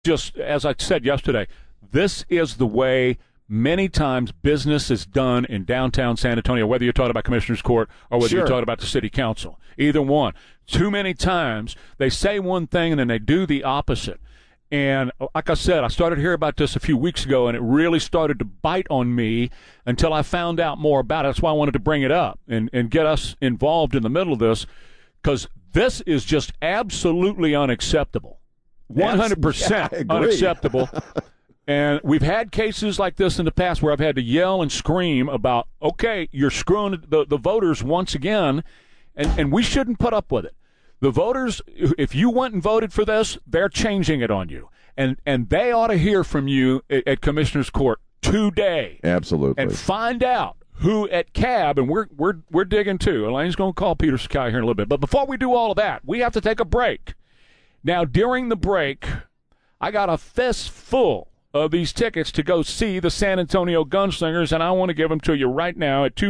just, as I said yesterday, this is the way many times business is done in downtown San Antonio, whether you're talking about Commissioner's Court or whether you're talking about the city council. Either one. Too many times they say one thing and then they do the opposite. And like I said, I started hearing about this a few weeks ago, and it really started to bite on me until I found out more about it. That's why I wanted to bring it up and get us involved in the middle of this, because this is just absolutely unacceptable. 100% unacceptable. And we've had cases like this in the past where I've had to yell and scream about, okay, you're screwing the voters once again, and we shouldn't put up with it. The voters, if you went and voted for this, they're changing it on you. And they ought to hear from you at Commissioner's Court today. Absolutely. And find out who at CAB, and we're digging too. Elaine's going to call Peter Sakai here in a little bit. But before we do all of that, we have to take a break. Now, during the break, I got a fistful of these tickets to go see the San Antonio Gunslingers, and I want to give them to you right now at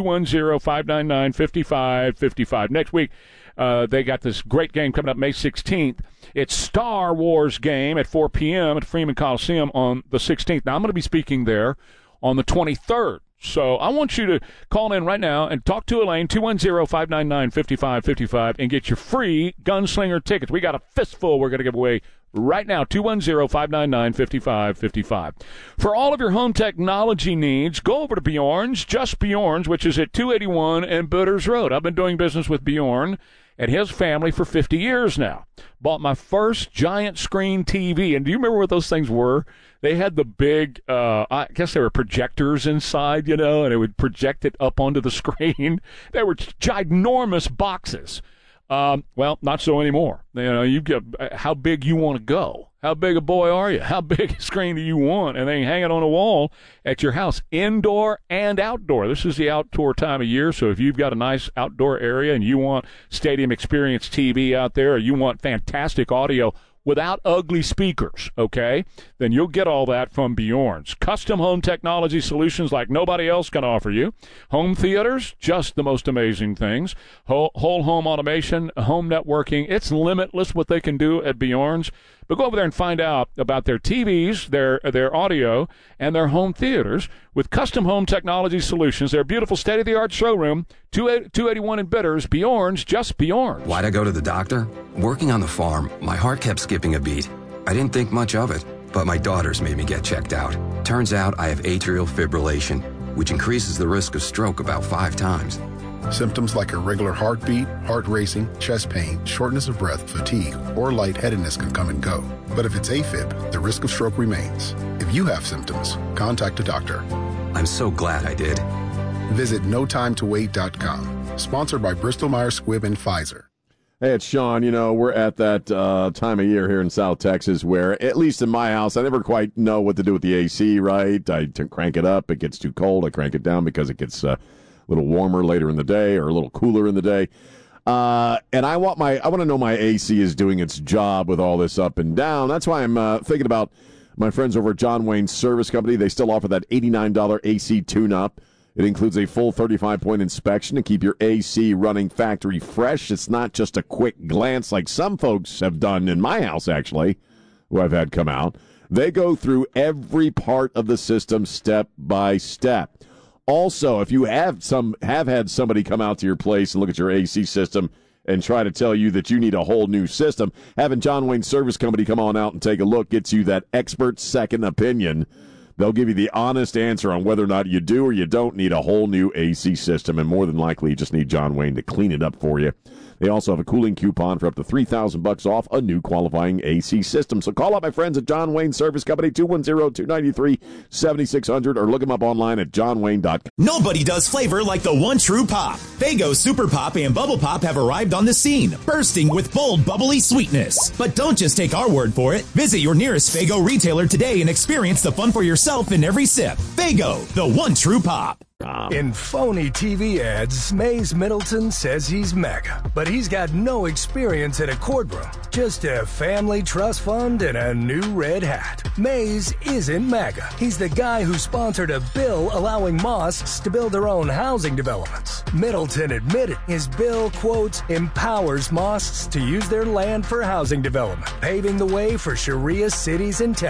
210-599-5555. Next week, they got this great game coming up May 16th. It's Star Wars game at 4 p.m. at Freeman Coliseum on the 16th. Now, I'm going to be speaking there on the 23rd. So I want you to call in right now and talk to Elaine, 210-599-5555, and get your free Gunslinger tickets. We got a fistful we're going to give away right now, 210-599-5555. For all of your home technology needs, go over to Bjorn's, just Bjorn's, which is at 281 and Bitters Road. I've been doing business with Bjorn and his family for 50 years now. Bought my first giant screen TV, and do you remember what those things were? They had the big, I guess they were projectors inside, and it would project it up onto the screen. They were ginormous boxes. Well, not so anymore. You get how big you want to go. How big a boy are you? How big a screen do you want? And then hang it on a wall at your house, indoor and outdoor. This is the outdoor time of year, so if you've got a nice outdoor area and you want Stadium Experience TV out there, or you want fantastic audio without ugly speakers, okay, then you'll get all that from Bjorn's. Custom home technology solutions like nobody else can offer you. Home theaters, just the most amazing things. Whole home automation, home networking. It's limitless what they can do at Bjorn's. But go over there and find out about their TVs, their audio, and their home theaters with custom home technology solutions. Their beautiful state-of-the-art showroom, 281 in Bitters, Bjorn's, just Bjorn's. Why'd I go to the doctor? Working on the farm, my heart kept skipping a beat. I didn't think much of it, but my daughters made me get checked out. Turns out I have atrial fibrillation, which increases the risk of stroke about 5 times. Symptoms like irregular heartbeat, heart racing, chest pain, shortness of breath, fatigue, or lightheadedness can come and go. But if it's AFib, the risk of stroke remains. If you have symptoms, contact a doctor. I'm so glad I did. Visit NoTimeToWait.com. Sponsored by Bristol-Myers Squibb and Pfizer. Hey, it's Sean. We're at that time of year here in South Texas where, at least in my house, I never quite know what to do with the AC, right? I crank it up. It gets too cold. I crank it down because it gets a little warmer later in the day or a little cooler in the day. And I want to know my AC is doing its job with all this up and down. That's why I'm thinking about my friends over at John Wayne Service Company. They still offer that $89 AC tune-up. It includes a full 35-point inspection to keep your AC running factory fresh. It's not just a quick glance like some folks have done in my house, actually, who I've had come out. They go through every part of the system step by step. Also, if you have had somebody come out to your place and look at your AC system and try to tell you that you need a whole new system, having John Wayne Service Company come on out and take a look gets you that expert second opinion. They'll give you the honest answer on whether or not you do or you don't need a whole new AC system, and more than likely you just need John Wayne to clean it up for you. They also have a cooling coupon for up to $3,000 off a new qualifying AC system. So call up my friends at John Wayne Service Company, 210-293-7600, or look them up online at johnwayne.com. Nobody does flavor like the one true pop. Faygo Super Pop and Bubble Pop have arrived on the scene, bursting with bold, bubbly sweetness. But don't just take our word for it. Visit your nearest Faygo retailer today and experience the fun for yourself in every sip. Faygo, the one true pop. In phony TV ads, Mays Middleton says he's mega, but he's got no experience in a courtroom, just a family trust fund and a new red hat. Mays isn't mega. He's the guy who sponsored a bill allowing mosques to build their own housing developments. Middleton admitted his bill, quote, empowers mosques to use their land for housing development, paving the way for Sharia cities in Texas.